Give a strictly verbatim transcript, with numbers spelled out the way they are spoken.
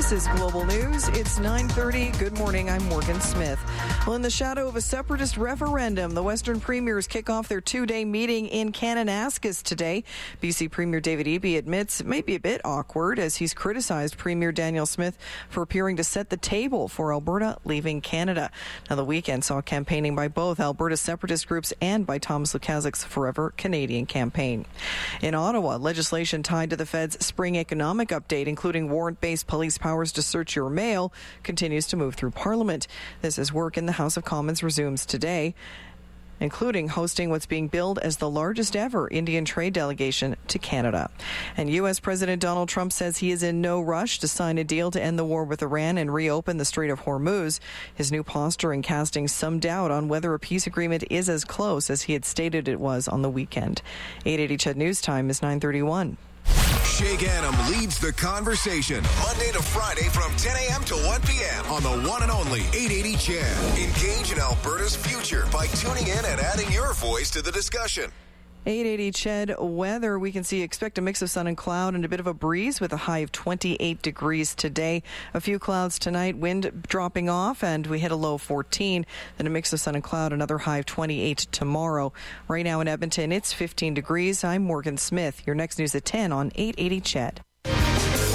This is Global News. It's nine thirty. Good morning. I'm Morgan Smith. Well, in the shadow of a separatist referendum, the Western Premiers kick off their two-day meeting in Kananaskis today. B C Premier David Eby admits it may be a bit awkward as he's criticized Premier Danielle Smith for appearing to set the table for Alberta leaving Canada. Now, the weekend saw campaigning by both Alberta separatist groups and by Thomas Lukaszik's Forever Canadian campaign. In Ottawa, legislation tied to the Fed's spring economic update, including warrant-based police powers to search your mail, continues to move through Parliament. This as work in the House of Commons resumes today, including hosting what's being billed as the largest ever Indian trade delegation to Canada. And U S President Donald Trump says he is in no rush to sign a deal to end the war with Iran and reopen the Strait of Hormuz. His new posturing casting some doubt on whether a peace agreement is as close as he had stated it was on the weekend. eight eighty C H E D News Time is nine thirty-one. Shake Annam leads the conversation Monday to Friday from ten a.m. to one p.m. on the one and only eight eighty C H E D. Engage in Alberta's future by tuning in and adding your voice to the discussion. eight eighty C H E D weather. We can see, expect a mix of sun and cloud and a bit of a breeze with a high of twenty-eight degrees today. A few clouds tonight, wind dropping off, and we hit a low fourteen. Then a mix of sun and cloud, another high of twenty-eight tomorrow. Right now in Edmonton, it's fifteen degrees. I'm Morgan Smith. Your next news at ten on eight eighty C H E D.